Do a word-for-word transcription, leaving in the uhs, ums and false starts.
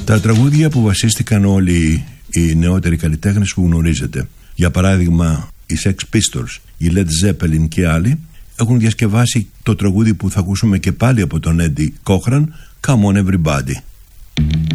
Τα τραγούδια που βασίστηκαν όλοι οι νεότεροι καλλιτέχνες που γνωρίζετε, για παράδειγμα οι Sex Pistols, οι Led Zeppelin και άλλοι, έχουν διασκευάσει το τραγούδι που θα ακούσουμε και πάλι από τον Eddie Cochran, Come On Everybody.